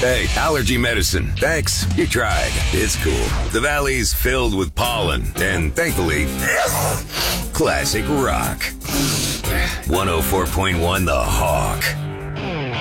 Hey, allergy medicine. Thanks. You tried. It's cool. The valley's filled with pollen, and thankfully, classic rock. 104.1 The Hawk.